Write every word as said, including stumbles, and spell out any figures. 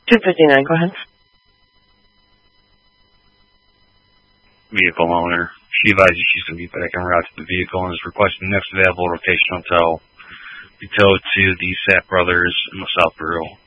two fifty-nine, go ahead. Vehicle owner. She advises she's going to be back en route to the vehicle and is requesting the next available rotational tow be towed to the Sapp Brothers in LaSalle, Peru.